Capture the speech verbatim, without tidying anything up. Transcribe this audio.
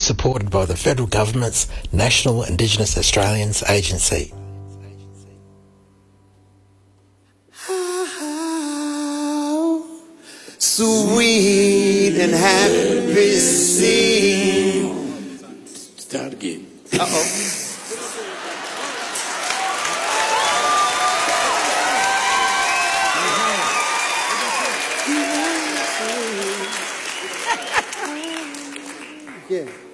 supported by the Federal Government's National Indigenous Australians Agency. Sweet and happy scene. Start again. Uh-oh. Yeah.